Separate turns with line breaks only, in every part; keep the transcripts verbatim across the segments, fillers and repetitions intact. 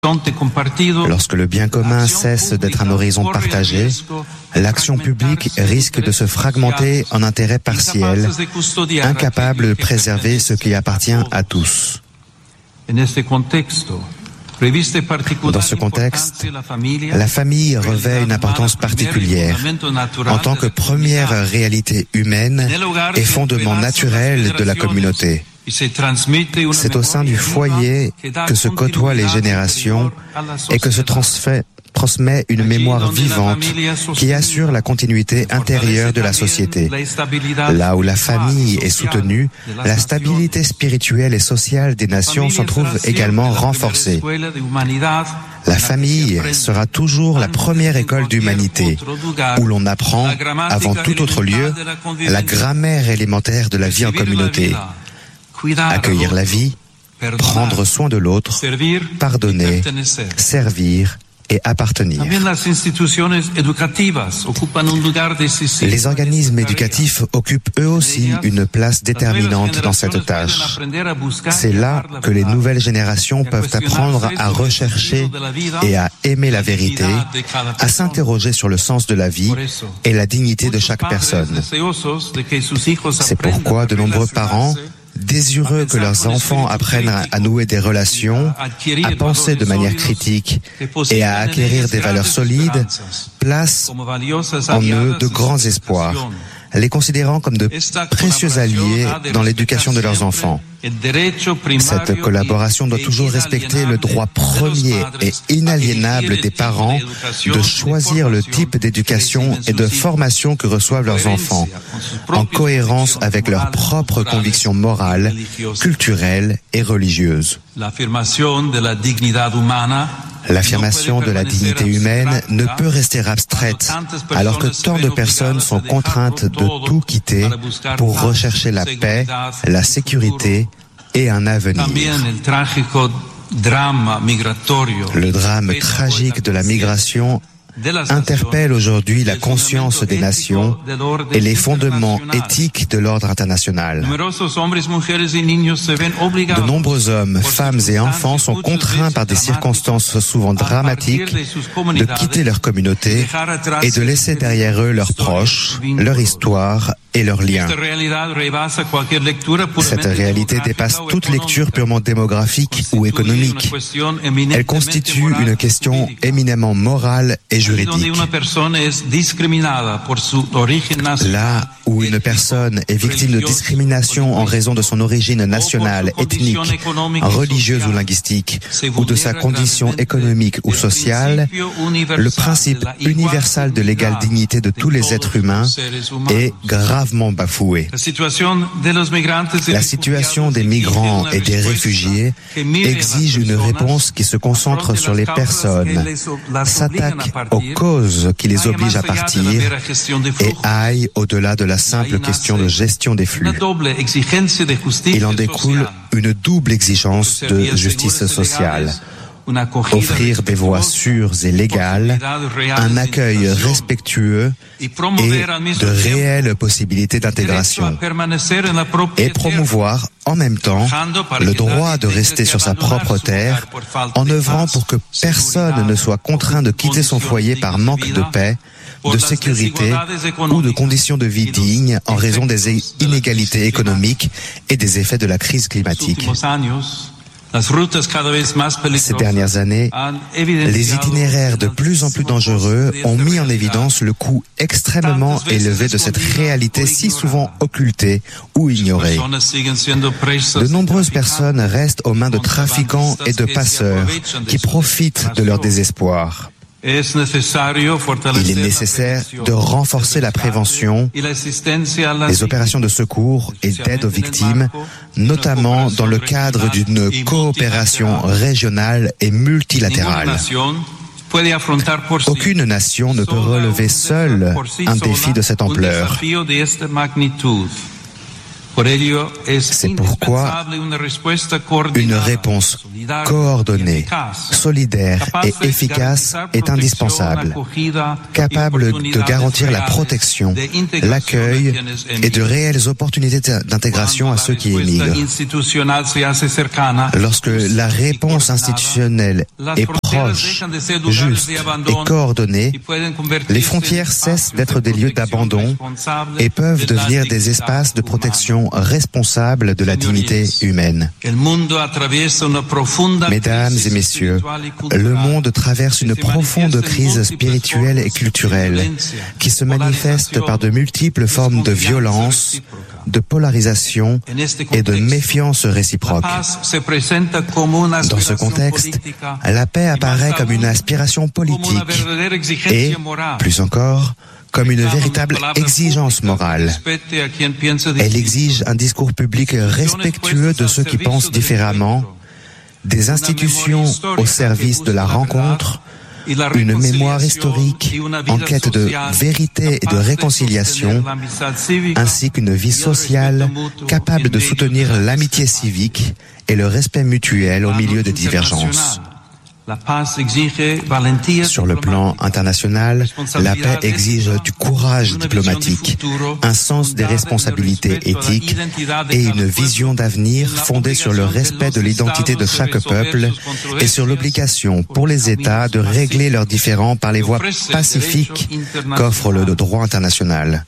Lorsque le bien commun cesse d'être un horizon partagé, l'action publique risque de se fragmenter en intérêts partiels, incapable de préserver ce qui appartient à tous. Dans ce contexte, la famille revêt une importance particulière en tant que première réalité humaine et fondement naturel de la communauté. C'est au sein du foyer que se côtoient les générations et que se transfère, transmet une mémoire vivante qui assure la continuité intérieure de la société. Là où la famille est soutenue, la stabilité spirituelle et sociale des nations s'en trouve également renforcée. La famille sera toujours la première école d'humanité, où l'on apprend, avant tout autre lieu, la grammaire élémentaire de la vie en communauté. Accueillir la vie, prendre soin de l'autre, pardonner, servir et appartenir. Les organismes éducatifs occupent eux aussi une place déterminante dans cette tâche. C'est là que les nouvelles générations peuvent apprendre à rechercher et à aimer la vérité, à s'interroger sur le sens de la vie et la dignité de chaque personne. C'est pourquoi de nombreux parents, désireux que leurs enfants apprennent à nouer des relations, à penser de manière critique et à acquérir des valeurs solides, placent en eux de grands espoirs, les considérant comme de précieux alliés dans l'éducation de leurs enfants. Cette collaboration doit toujours respecter le droit premier et inaliénable des parents de choisir le type d'éducation et de formation que reçoivent leurs enfants, en cohérence avec leurs propres convictions morales, culturelles et religieuses. L'affirmation de la dignité humaine ne peut rester abstraite, alors que tant de personnes sont contraintes de tout quitter pour rechercher la paix, la sécurité et un avenir. Le drame tragique de la migration interpelle aujourd'hui la conscience des nations et les fondements éthiques de l'ordre international. De nombreux hommes, femmes et enfants sont contraints par des circonstances souvent dramatiques de quitter leur communauté et de laisser derrière eux leurs proches, leur histoire et leurs liens. Cette réalité dépasse toute lecture purement démographique ou économique. Elle constitue une question éminemment morale et juridique. Là où une personne est victime de discrimination en raison de son origine nationale, ethnique, religieuse ou linguistique, ou de sa condition économique ou sociale, le principe universel de l'égale dignité de tous les êtres humains est gravement bafoué. La situation des migrants et des réfugiés exige une réponse qui se concentre sur les personnes, s'attaque aux causes qui les obligent à partir et aille au-delà de la simple question de gestion des flux. Il en découle une double exigence de justice sociale. Offrir des voies sûres et légales, un accueil respectueux et de réelles possibilités d'intégration. Et promouvoir en même temps le droit de rester sur sa propre terre en œuvrant pour que personne ne soit contraint de quitter son foyer par manque de paix, de sécurité ou de conditions de vie dignes en raison des inégalités économiques et des effets de la crise climatique. Ces dernières années, les itinéraires de plus en plus dangereux ont mis en évidence le coût extrêmement élevé de cette réalité si souvent occultée ou ignorée. De nombreuses personnes restent aux mains de trafiquants et de passeurs qui profitent de leur désespoir. Il est nécessaire de renforcer la prévention, les opérations de secours et d'aide aux victimes, notamment dans le cadre d'une coopération régionale et multilatérale. Aucune nation ne peut relever seule un défi de cette ampleur. C'est pourquoi une réponse coordonnée, solidaire et efficace est indispensable, capable de garantir la protection, l'accueil et de réelles opportunités d'intégration à ceux qui émigrent. Lorsque la réponse institutionnelle est proche, juste et coordonnée, les frontières cessent d'être des lieux d'abandon et peuvent devenir des espaces de protection responsables de la dignité humaine. Mesdames et messieurs, le monde traverse une profonde crise spirituelle et culturelle qui se manifeste par de multiples formes de violence, de polarisation et de méfiance réciproque. Dans ce contexte, la paix apparaît comme une aspiration politique et, plus encore, comme une véritable exigence morale. Elle exige un discours public respectueux de ceux qui pensent différemment, des institutions au service de la rencontre, une mémoire historique en quête de vérité et de réconciliation, ainsi qu'une vie sociale capable de soutenir l'amitié civique et le respect mutuel au milieu des divergences. Sur le plan international, la paix exige du courage diplomatique, un sens des responsabilités éthiques et une vision d'avenir fondée sur le respect de l'identité de chaque peuple et sur l'obligation pour les États de régler leurs différends par les voies pacifiques qu'offre le droit international.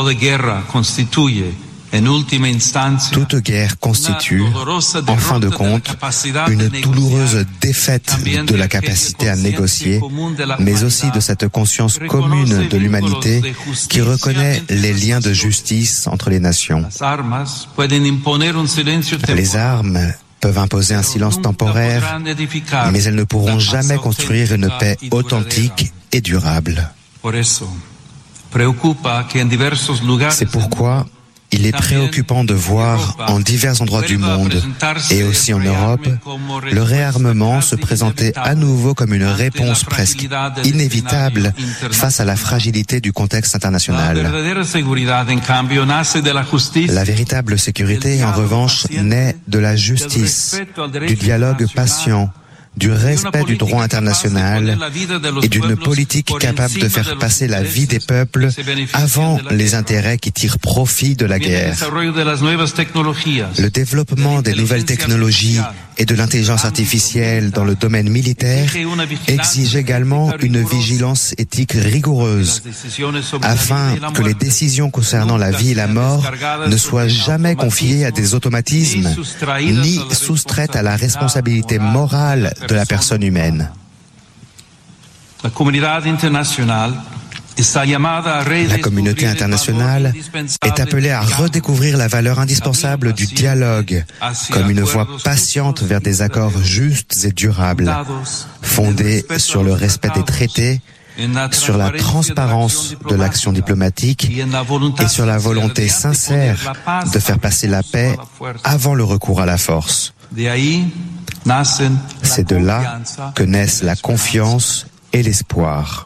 Toute guerre constitue, en fin de compte, une douloureuse défaite de la capacité à négocier, mais aussi de cette conscience commune de l'humanité qui reconnaît les liens de justice entre les nations. Les armes peuvent imposer un silence temporaire, mais elles ne pourront jamais construire une paix authentique et durable. C'est pourquoi il est préoccupant de voir en divers endroits du monde, et aussi en Europe, le réarmement se présenter à nouveau comme une réponse presque inévitable face à la fragilité du contexte international. La véritable sécurité, en revanche, naît de la justice, du dialogue patient, du respect du droit international et d'une politique capable de faire passer la vie des peuples avant les intérêts qui tirent profit de la guerre. Le développement des nouvelles technologies et de l'intelligence artificielle dans le domaine militaire exige également une vigilance éthique rigoureuse afin que les décisions concernant la vie et la mort ne soient jamais confiées à des automatismes ni soustraites à la responsabilité morale de la personne humaine. La communauté internationale est appelée à redécouvrir la valeur indispensable du dialogue comme une voie patiente vers des accords justes et durables, fondés sur le respect des traités, sur la transparence de l'action diplomatique et sur la volonté sincère de faire passer la paix avant le recours à la force. C'est de là que naissent la confiance et l'espoir.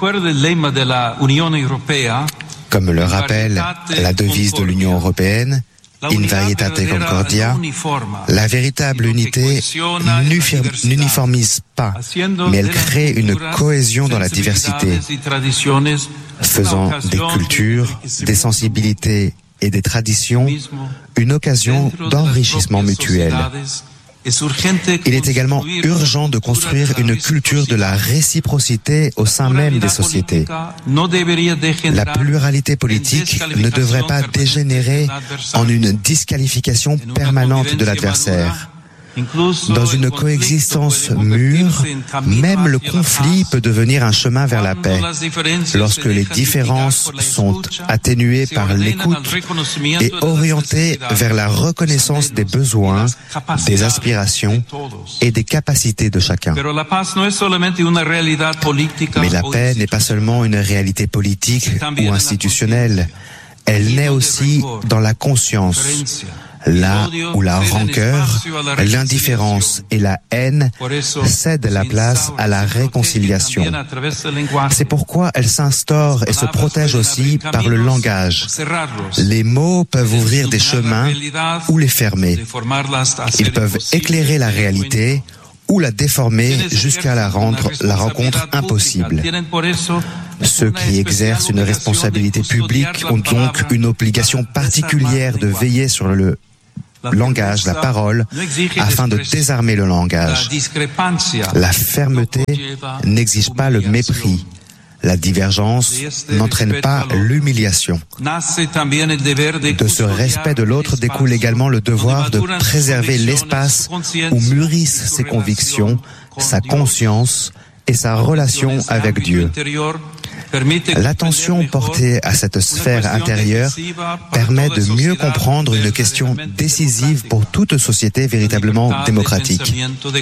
Comme le rappelle la devise de l'Union européenne, In Varietate Concordia, la véritable unité n'uniformise pas, mais elle crée une cohésion dans la diversité, faisant des cultures, des sensibilités et des traditions une occasion d'enrichissement mutuel. Il est également urgent de construire une culture de la réciprocité au sein même des sociétés. La pluralité politique ne devrait pas dégénérer en une disqualification permanente de l'adversaire. Dans une coexistence mûre, même le conflit peut devenir un chemin vers la paix, lorsque les différences sont atténuées par l'écoute et orientées vers la reconnaissance des besoins, des aspirations et des capacités de chacun. Mais la paix n'est pas seulement une réalité politique ou institutionnelle, elle naît aussi dans la conscience, Là où la rancœur, l'indifférence et la haine cèdent la place à la réconciliation. C'est pourquoi elle s'instaure et se protège aussi par le langage. Les mots peuvent ouvrir des chemins ou les fermer. Ils peuvent éclairer la réalité ou la déformer jusqu'à la rendre la rencontre impossible. Ceux qui exercent une responsabilité publique ont donc une obligation particulière de veiller sur le langage, la parole, afin de désarmer le langage. La fermeté n'exige pas le mépris. La divergence n'entraîne pas l'humiliation. De ce respect de l'autre découle également le devoir de préserver l'espace où mûrissent ses convictions, sa conscience et sa relation avec Dieu. L'attention portée à cette sphère intérieure permet de mieux comprendre une question décisive pour toute société véritablement démocratique.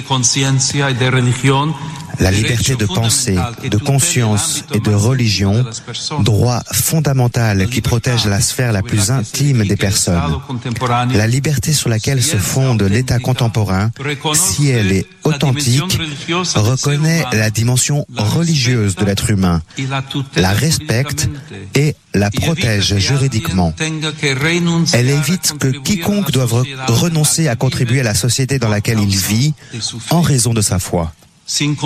La liberté de pensée, de conscience et de religion, droit fondamental qui protège la sphère la plus intime des personnes. La liberté sur laquelle se fonde l'État contemporain, si elle est authentique, reconnaît la dimension religieuse de l'être humain, la respecte et la protège juridiquement. Elle évite que quiconque doive renoncer à contribuer à la société dans laquelle il vit en raison de sa foi. Sans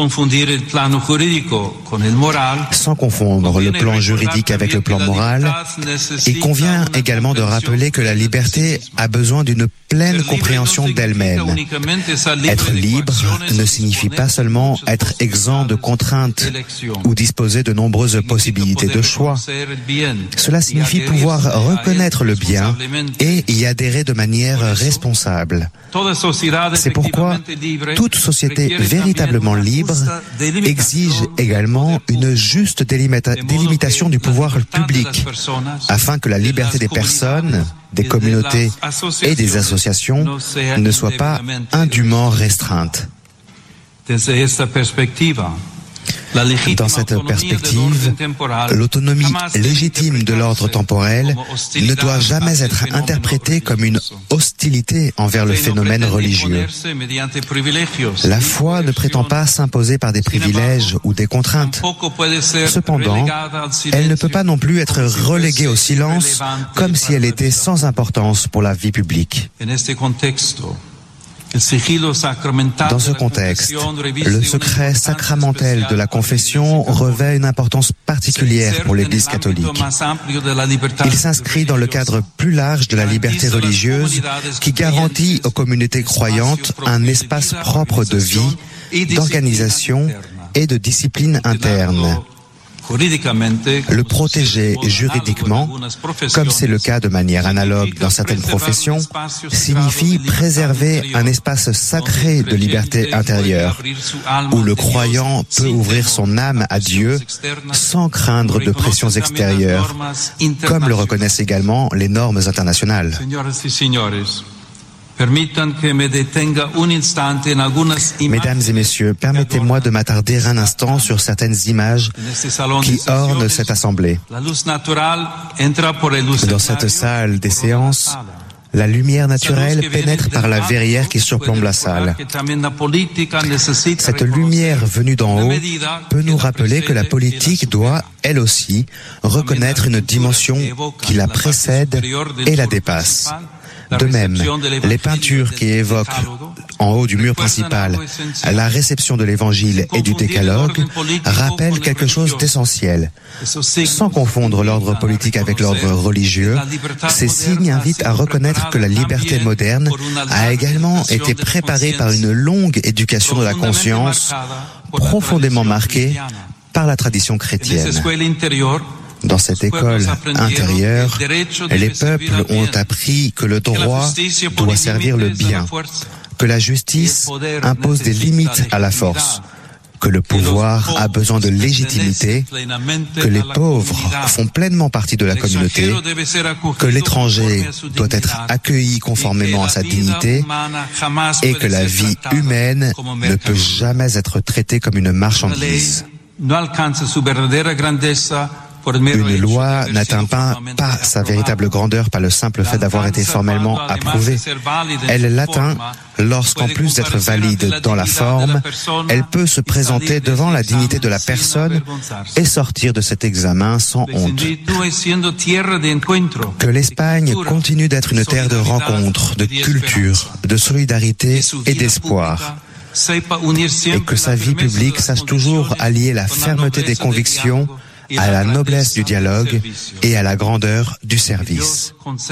confondre le plan juridique avec le plan moral, il convient également de rappeler que la liberté a besoin d'une pleine compréhension d'elle-même. Être libre ne signifie pas seulement être exempt de contraintes ou disposer de nombreuses possibilités de choix. Cela signifie pouvoir reconnaître le bien et y adhérer de manière responsable. C'est pourquoi toute société véritablement libre exige également une juste délimita- délimitation du pouvoir public afin que la liberté des personnes, des communautés et des associations ne soit pas indûment restreinte. Dans cette perspective, l'autonomie légitime de l'ordre temporel ne doit jamais être interprétée comme une hostilité envers le phénomène religieux. La foi ne prétend pas s'imposer par des privilèges ou des contraintes. Cependant, elle ne peut pas non plus être reléguée au silence comme si elle était sans importance pour la vie publique. Dans ce contexte, le secret sacramentel de la confession revêt une importance particulière pour l'Église catholique. Il s'inscrit dans le cadre plus large de la liberté religieuse qui garantit aux communautés croyantes un espace propre de vie, d'organisation et de discipline interne. Le protéger juridiquement, comme c'est le cas de manière analogue dans certaines professions, signifie préserver un espace sacré de liberté intérieure, où le croyant peut ouvrir son âme à Dieu sans craindre de pressions extérieures, comme le reconnaissent également les normes internationales. Mesdames et messieurs, permettez-moi de m'attarder un instant sur certaines images qui ornent cette assemblée. Dans cette salle des séances, la lumière naturelle pénètre par la verrière qui surplombe la salle. Cette lumière venue d'en haut peut nous rappeler que la politique doit, elle aussi, reconnaître une dimension qui la précède et la dépasse. De même, les peintures qui évoquent, en haut du mur principal, la réception de l'Évangile et du Décalogue rappellent quelque chose d'essentiel. Sans confondre l'ordre politique avec l'ordre religieux, ces signes invitent à reconnaître que la liberté moderne a également été préparée par une longue éducation de la conscience, profondément marquée par la tradition chrétienne. Dans cette école intérieure, les peuples ont appris que le droit doit servir le bien, que la justice impose des limites à la force, que le pouvoir a besoin de légitimité, que les pauvres font pleinement partie de la communauté, que l'étranger doit être accueilli conformément à sa dignité et que la vie humaine ne peut jamais être traitée comme une marchandise. Une loi n'atteint pas, pas sa véritable grandeur par le simple fait d'avoir été formellement approuvée. Elle l'atteint lorsqu'en plus d'être valide dans la forme, elle peut se présenter devant la dignité de la personne et sortir de cet examen sans honte. Que l'Espagne continue d'être une terre de rencontre, de culture, de solidarité et d'espoir. Et que sa vie publique sache toujours allier la fermeté des convictions à la noblesse du dialogue et à la grandeur du service.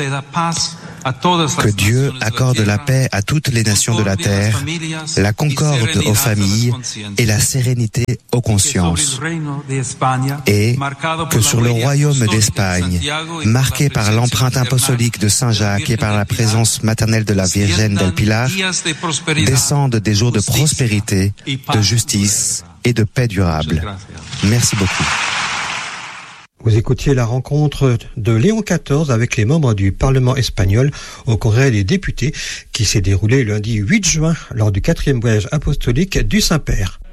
Que Dieu accorde la paix à toutes les nations de la terre, la concorde aux familles et la sérénité aux consciences. Et que sur le royaume d'Espagne, marqué par l'empreinte apostolique de Saint Jacques et par la présence maternelle de la Virgen del Pilar, descendent des jours de prospérité, de justice et de paix durable. Merci beaucoup.
Vous écoutiez la rencontre de Léon quatorze avec les membres du Parlement espagnol au Congrès des députés qui s'est déroulé lundi huit juin lors du quatrième voyage apostolique du Saint-Père.